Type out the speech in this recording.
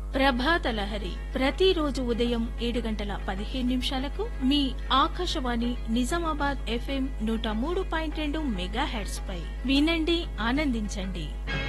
ప్రభాత లహరి ప్రతిరోజు ఉదయం 7:15 మీ Akashvani Nizamabad FM 103.2 megahertz పై వినండి, ఆనందించండి.